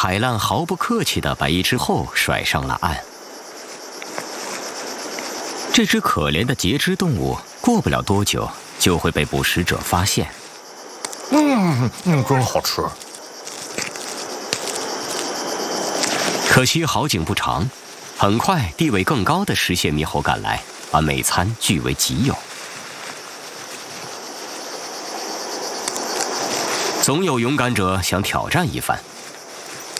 海浪毫不客气地把一只后甩上了岸。这只可怜的节肢动物过不了多久就会被捕食者发现。 真好吃。 可惜好景不长，很快地位更高的食蟹猕猴赶来，把美餐据为己有。总有勇敢者想挑战一番。